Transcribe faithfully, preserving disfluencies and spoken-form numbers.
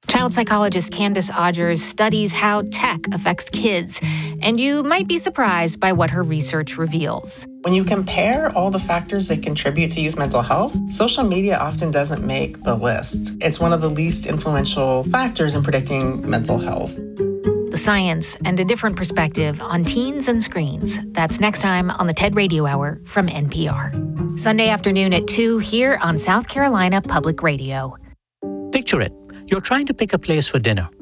Child psychologist Candace Odgers studies how tech affects kids, and you might be surprised by what her research reveals. When you compare all the factors that contribute to youth mental health, social media often doesn't make the list. It's one of the least influential factors in predicting mental health. The science and a different perspective on teens and screens. That's next time on the TED Radio Hour from N P R. Sunday afternoon at two here on South Carolina Public Radio. Picture it. You're trying to pick a place for dinner.